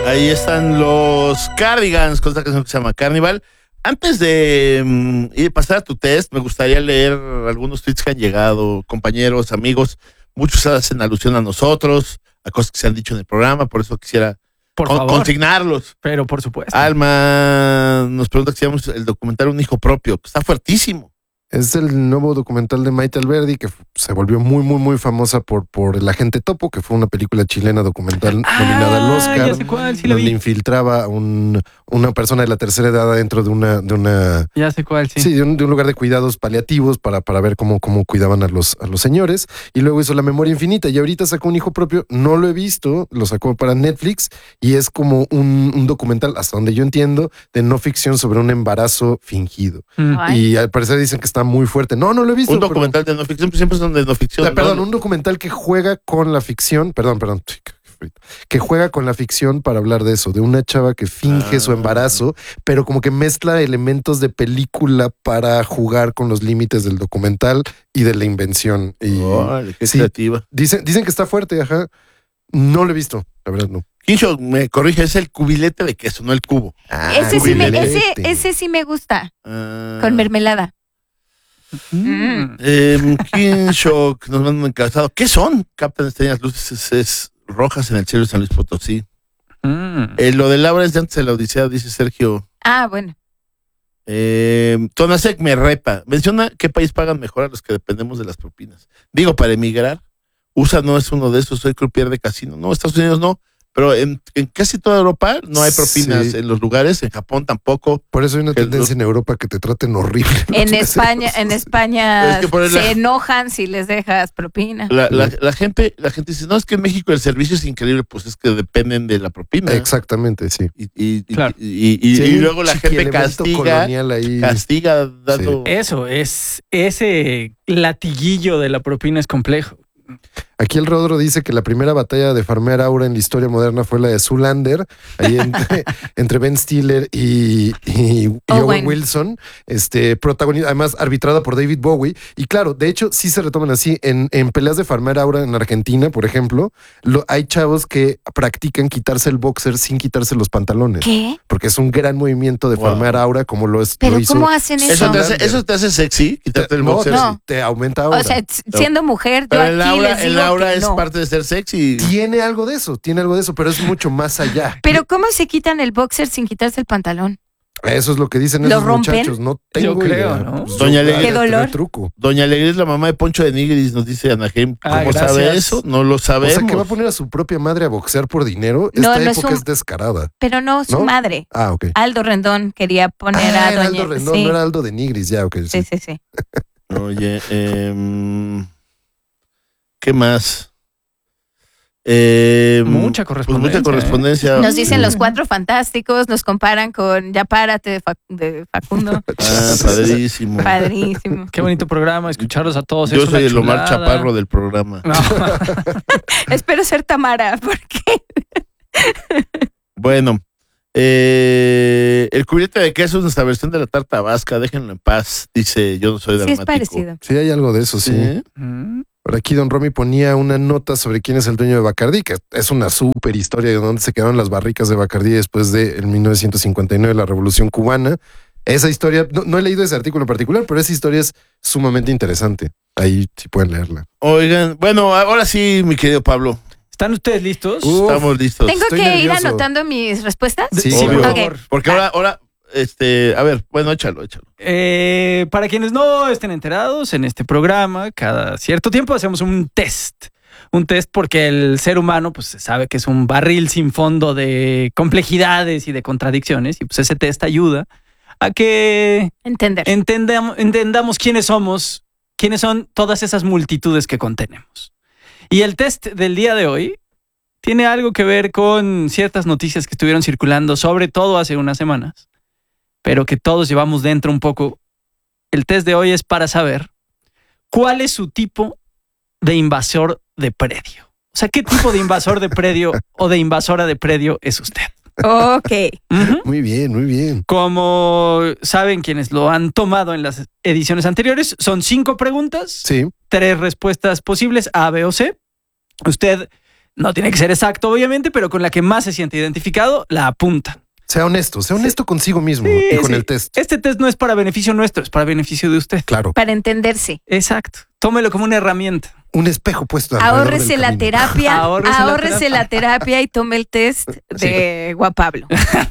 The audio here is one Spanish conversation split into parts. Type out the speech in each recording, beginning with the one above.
Ahí están los Cardigans con esta canción que se llama Carnival. Antes de pasar a tu test, me gustaría leer algunos tweets que han llegado, compañeros, amigos. Muchos hacen alusión a nosotros, a cosas que se han dicho en el programa, por eso quisiera consignarlos. Pero por supuesto. Alma nos pregunta si hicimos el documental Un Hijo Propio, que está fuertísimo. Es el nuevo documental de Maite Alberdi, que se volvió muy famosa por El Agente Topo, que fue una película chilena documental nominada al Oscar. Ya sé cuál, sí la donde vi. infiltraba una persona de la tercera edad dentro de una Ya sé cuál, sí. sí, de un lugar de cuidados paliativos para ver cómo cuidaban a los señores. Y luego hizo La Memoria Infinita y ahorita sacó Un Hijo Propio. No lo he visto, lo sacó para Netflix y es como un documental, hasta donde yo entiendo, de no ficción sobre un embarazo fingido. Y al parecer dicen que está muy fuerte. No lo he visto. Un documental de no ficción, pues siempre son de no ficción. Perdón, ¿no? un documental que juega con la ficción. Perdón. Que juega con la ficción para hablar de eso, de una chava que finge su embarazo, pero como que mezcla elementos de película para jugar con los límites del documental y de la invención. Y Qué creativa. Dicen que está fuerte, ajá. No lo he visto, la verdad no. Quincho, me corrige, es el cubilete de queso, no el cubo. Ese sí me gusta. Con mermelada. Quincho, nos mandan un encabezado. ¿Qué son? Captan extrañas luces rojas en el cielo de San Luis Potosí. Lo de Laura es de antes de la Odisea, dice Sergio. Bueno. Tonasek me repa. Menciona qué país pagan mejor a los que dependemos de las propinas. Digo, para emigrar, USA no es uno de esos, soy croupier de casino. No, Estados Unidos no. Pero en casi toda Europa no hay propinas en los lugares, en Japón tampoco. Por eso hay una tendencia en Europa que te traten horrible. En España se enojan si les dejas propina. La gente dice, no, es que en México el servicio es increíble, pues es que dependen de la propina. Exactamente, sí. Y luego la gente castiga dando... Eso es, ese latiguillo de la propina es complejo. Aquí el Rodro dice que la primera batalla de farmear aura en la historia moderna fue la de Zoolander, ahí entre Ben Stiller y Owen Wilson, protagonista, además arbitrada por David Bowie. Y claro, de hecho, sí se retoman así. En peleas de farmear aura en Argentina, por ejemplo, hay chavos que practican quitarse el boxer sin quitarse los pantalones. ¿Qué? Porque es un gran movimiento de farmear aura, como lo hizo. ¿Pero cómo hacen eso? ¿Eso te hace sexy? ¿Quitarte el boxer? No. Te aumenta aura. O sea, siendo mujer, yo pero aquí les digo aura que es no. parte de ser sexy. Tiene algo de eso, pero es mucho más allá. Pero ¿cómo se quitan el boxer sin quitarse el pantalón? Eso es lo que dicen ¿Lo esos rompen? muchachos. No tengo Yo creo, idea. ¿no? Doña Alegría. Qué dolor. Truco. Doña Alegría es la mamá de Poncho de Nigris, nos dice Anaheim. ¿Cómo sabe eso? No lo O sabemos. sea, que va a poner a su propia madre a boxear por dinero. No, Esta no época es es descarada. Pero no su madre. Ok. Aldo Rendón quería poner a era Doña... Aldo Rendón, sí. no era Aldo de Nigris, ya, ok. Sí. Oye, ¿qué más? Mucha correspondencia. Mucha correspondencia. Nos dicen Los Cuatro Fantásticos, nos comparan con Ya Párate de Facundo. Padrísimo. Padrísimo. Qué bonito programa, escucharlos a todos. Yo es soy una el Omar chulada. Chaparro del programa. No. Espero ser Tamara, porque... Bueno, el cubilete de queso es nuestra versión de la tarta vasca. Déjenlo en paz, dice Yo no soy Sí, dramático. es parecido. Sí, hay algo de eso, sí. ¿Sí? Por aquí Don Romy ponía una nota sobre quién es el dueño de Bacardí, que es una súper historia de dónde se quedaron las barricas de Bacardí después de 1959, la Revolución Cubana. Esa historia, no he leído ese artículo en particular, pero esa historia es sumamente interesante. Ahí sí pueden leerla. Oigan, bueno, ahora sí, mi querido Pablo. ¿Están ustedes listos? Estamos listos. ¿Tengo Estoy que ir nervioso. anotando mis respuestas? Sí, Obvio. por Ok. favor. Porque ahora, a ver, bueno, échalo. Para quienes no estén enterados, en este programa, cada cierto tiempo hacemos un test. Un test porque el ser humano, pues se sabe que es un barril sin fondo de complejidades y de contradicciones. Y pues ese test ayuda a que Entender. entendamos quiénes somos, quiénes son todas esas multitudes que contenemos. Y el test del día de hoy tiene algo que ver con ciertas noticias que estuvieron circulando, sobre todo hace unas semanas, pero que todos llevamos dentro un poco. El test de hoy es para saber cuál es su tipo de invasor de predio. O sea, ¿qué tipo de invasor de predio o de invasora de predio es usted? Ok. Muy bien, muy bien. Como saben quienes lo han tomado en las ediciones anteriores, son 5 preguntas, Sí. 3 respuestas posibles, A, B o C. Usted no tiene que ser exacto, obviamente, pero con la que más se siente identificado, la apunta. Sea honesto consigo mismo y con el test. Este test no es para beneficio nuestro, es para beneficio de usted. Claro. Para entenderse. Exacto. Tómelo como una herramienta. Un espejo puesto. Ahórrese la terapia. Ahórrese la terapia y tome el test de Guapablo.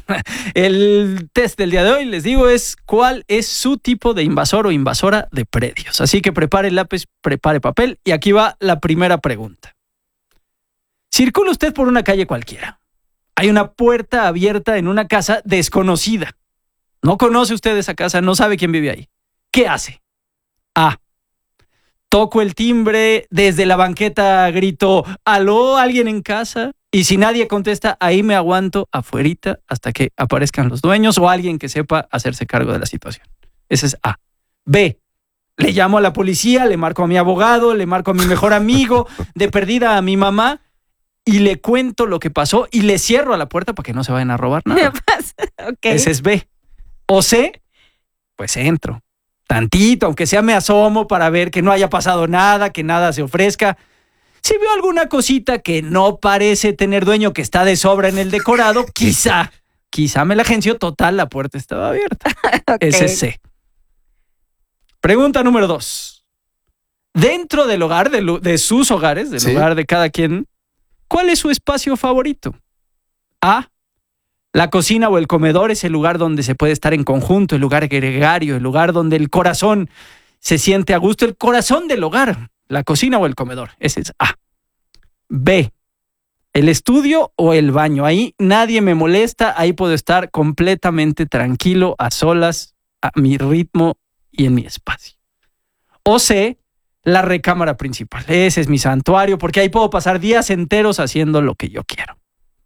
El test del día de hoy, les digo, es cuál es su tipo de invasor o invasora de predios. Así que prepare lápiz, prepare papel y aquí va la primera pregunta. Circula usted por una calle cualquiera. Hay una puerta abierta en una casa desconocida. No conoce usted esa casa, no sabe quién vive ahí. ¿Qué hace? A. Toco el timbre, desde la banqueta grito, ¿aló, alguien en casa? Y si nadie contesta, ahí me aguanto afuerita hasta que aparezcan los dueños o alguien que sepa hacerse cargo de la situación. Ese es A. B. Le llamo a la policía, le marco a mi abogado, le marco a mi mejor amigo, de perdida a mi mamá, y le cuento lo que pasó y le cierro a la puerta para que no se vayan a robar nada. Okay. Ese es B. O C, pues entro. Tantito, aunque sea me asomo para ver que no haya pasado nada, que nada se ofrezca. Si veo alguna cosita que no parece tener dueño, que está de sobra en el decorado, quizá me la agencio. Total, la puerta estaba abierta. Okay. Ese es C. Pregunta número 2. Dentro del hogar, de sus hogares, del hogar de cada quien, ¿cuál es su espacio favorito? A. La cocina o el comedor es el lugar donde se puede estar en conjunto, el lugar gregario, el lugar donde el corazón se siente a gusto, el corazón del hogar, la cocina o el comedor. Ese es A. B. El estudio o el baño. Ahí nadie me molesta, ahí puedo estar completamente tranquilo, a solas, a mi ritmo y en mi espacio. O C. La recámara principal. Ese es mi santuario porque ahí puedo pasar días enteros haciendo lo que yo quiero.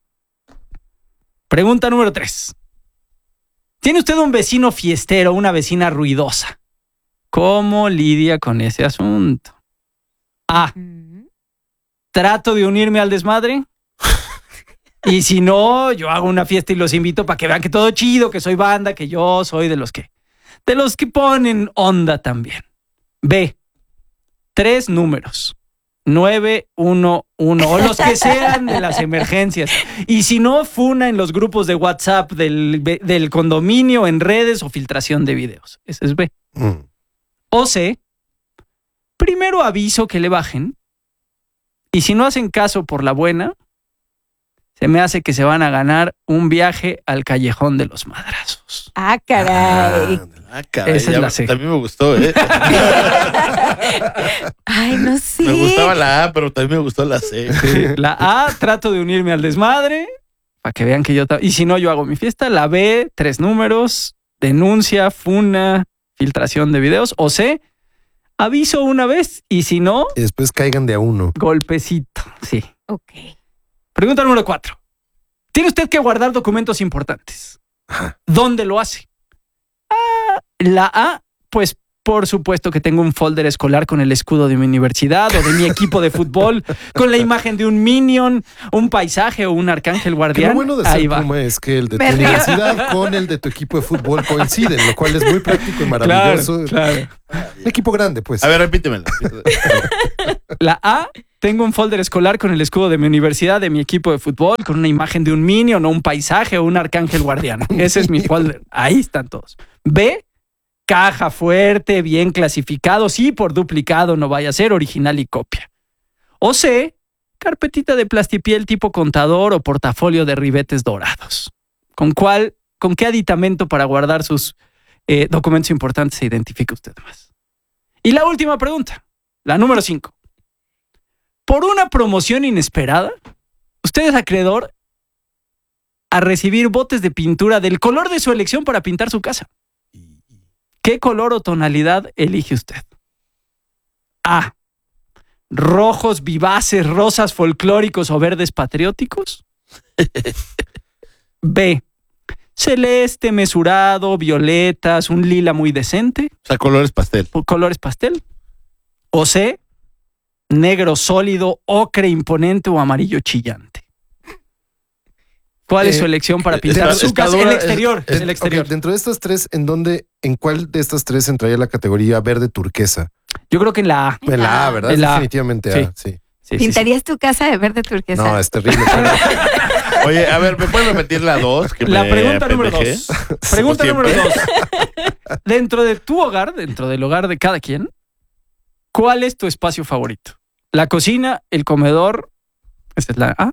Pregunta número 3. ¿Tiene usted un vecino fiestero, una vecina ruidosa? ¿Cómo lidia con ese asunto? A. ¿Trato de unirme al desmadre? Y si no, yo hago una fiesta y los invito para que vean que todo chido, que soy banda, que yo soy de los que ponen onda también. B. 3 números. 911 o los que sean de las emergencias. Y si no, funa en los grupos de WhatsApp del condominio, en redes o filtración de videos. Ese es B. O C. Primero aviso que le bajen y si no hacen caso por la buena, se me hace que se van a ganar un viaje al callejón de los madrazos. Ah, caray. Caray. Esa es la C. También me gustó, Ay, no sé. Me gustaba la A, pero también me gustó la C. La A, trato de unirme al desmadre, para que vean que yo... Y si no, yo hago mi fiesta. La B, 3 números, denuncia, funa, filtración de videos. O C, aviso una vez y si no... Y después caigan de a uno. Golpecito, sí. Ok. Pregunta número 4. ¿Tiene usted que guardar documentos importantes? ¿Dónde lo hace? La A, pues por supuesto que tengo un folder escolar con el escudo de mi universidad o de mi equipo de fútbol, con la imagen de un Minion, un paisaje o un arcángel guardián. Lo bueno de ser Puma es que el de tu universidad con el de tu equipo de fútbol coinciden, lo cual es muy práctico y maravilloso. Claro. Un equipo grande, pues. A ver, repítemelo. La A, tengo un folder escolar con el escudo de mi universidad, de mi equipo de fútbol, con una imagen de un Minion o un paisaje o un arcángel guardián. Ese es mi folder. Ahí están todos. B, caja fuerte, bien clasificado, sí, por duplicado, no vaya a ser original y copia. O C, carpetita de plastipiel tipo contador o portafolio de ribetes dorados. ¿Con qué aditamento para guardar sus documentos importantes se identifica usted más? Y la última pregunta, la número 5. Por una promoción inesperada, usted es acreedor a recibir botes de pintura del color de su elección para pintar su casa. ¿Qué color o tonalidad elige usted? A. Rojos vivaces, rosas folclóricos o verdes patrióticos. B. Celeste, mesurado, violetas, un lila muy decente. O sea, colores pastel. Colores pastel. O C. Negro sólido, ocre imponente o amarillo chillante. ¿Cuál es su elección para pintar su casa? El exterior. El exterior. Okay, dentro de estas 3, ¿en cuál de estas 3 entraría la categoría verde turquesa? Yo creo que en la A. En la A, ¿verdad? En la A. Definitivamente A, sí. ¿Pintarías tu casa de verde turquesa? No, es terrible. Oye, a ver, ¿me puedes repetir la 2? La pregunta número 2. Pregunta número 2. Dentro de tu hogar, dentro del hogar de cada quien, ¿cuál es tu espacio favorito? ¿La cocina, el comedor? Esa es la A.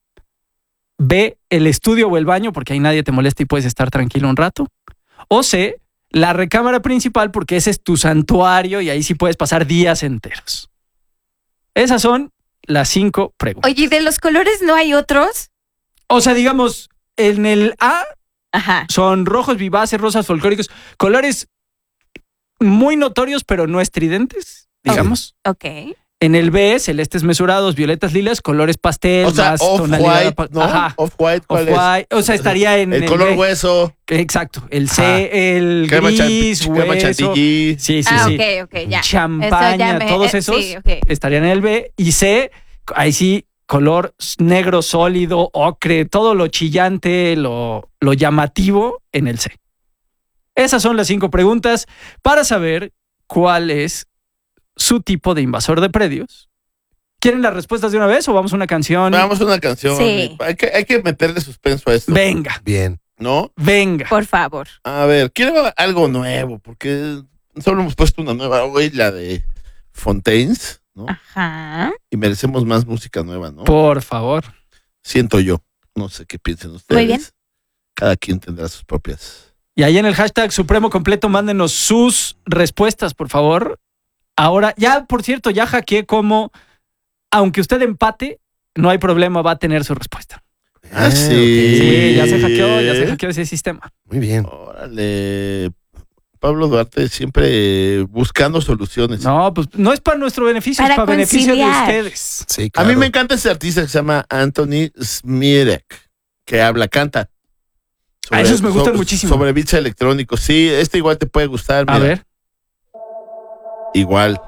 B, el estudio o el baño, porque ahí nadie te molesta y puedes estar tranquilo un rato. O C, la recámara principal, porque ese es tu santuario y ahí sí puedes pasar días enteros. Esas son las 5 preguntas. Oye, ¿y de los colores no hay otros? O sea, digamos, en el A Ajá. son rojos vivaces, rosas folclóricos, colores muy notorios, pero no estridentes, digamos. Ok. En el B, celestes mesurados, violetas, lilas, colores pastel, O sea, más off-white, tonalidad. ¿no? Ajá. Off-white, ¿cuál es? Off-white. O sea, estaría en el color B. hueso. Exacto. El C, Ajá. el Crema gris, crema hueso. chantilly. Sí, sí, Ah, sí. ok, ya. Champaña, Eso ya todos esos sí, ok. estarían en el B. Y C, ahí sí, color negro sólido, ocre, todo lo chillante, lo llamativo en el C. Esas son las 5 preguntas para saber cuál es su tipo de invasor de predios. ¿Quieren las respuestas de una vez o vamos a una canción? Vamos a una canción. Sí. Hay que meterle suspenso a esto. Venga, Bien. ¿No? venga. Por favor. A ver, quiero algo nuevo, porque solo hemos puesto una nueva hoy, la de Fontaines, ¿no? Ajá. Y merecemos más música nueva, ¿no? Por favor. Siento yo. No sé qué piensen ustedes. Muy bien. Cada quien tendrá sus propias. Y ahí en el hashtag Supremo Completo mándenos sus respuestas, por favor. Ahora, ya, por cierto, ya hackeé como, aunque usted empate, no hay problema, va a tener su respuesta. Ah, sí. Sí, ya se hackeó ese sistema. Muy bien. Órale. Pablo Duarte siempre buscando soluciones. No, pues no es para nuestro beneficio, es Para para beneficio de conciliar. ustedes. Sí, A claro. mí me encanta ese artista que se llama Anthony Smirek, que canta. A esos me gustan muchísimo. Sobre beats electrónicos. Sí, este igual te puede gustar. A mira. ver. Igual.